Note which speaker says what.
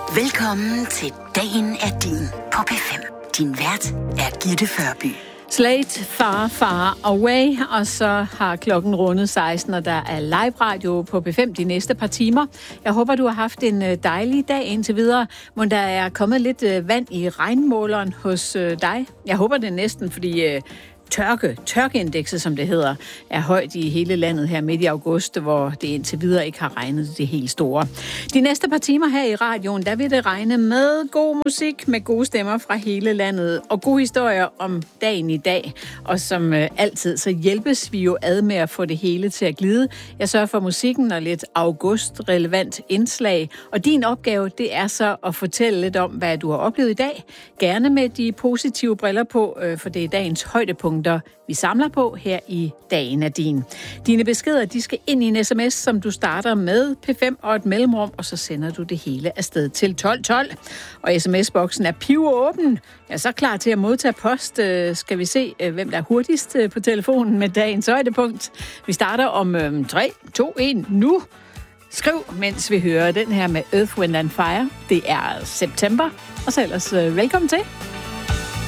Speaker 1: Velkommen til Dagen er din på P5. Din vært er Gitte Førby.
Speaker 2: Slate, Far, Far Away, og så har klokken rundet 16, og der er live radio på P5 de næste par timer. Jeg håber, du har haft en dejlig dag indtil videre, men der er kommet lidt vand i regnmåleren hos dig. Jeg håber det næsten, fordi tørkeindekset, som det hedder, er højt i hele landet her midt i august, hvor det indtil videre ikke har regnet det helt store. De næste par timer her i radioen, der vil det regne med god musik, med gode stemmer fra hele landet, og gode historier om dagen i dag. Og som altid, så hjælpes vi jo ad med at få det hele til at glide. Jeg sørger for musikken og lidt august-relevant indslag, og din opgave, det er så at fortælle lidt om, hvad du har oplevet i dag. Gerne med de positive briller på, for det er dagens højdepunkt, vi samler på her i Dagen er din. Dine beskeder, de skal ind i en sms, som du starter med P5 og et mellemrum, og så sender du det hele afsted til 1212. Og sms-boksen er pivåben. Jeg er så klar til at modtage post. Skal vi se, hvem der er hurtigst på telefonen med dagens højdepunkt. Vi starter om 3, 2, 1 nu. Skriv, mens vi hører den her med Earth, Wind & Fire. Det er september. Og så ellers velkommen til.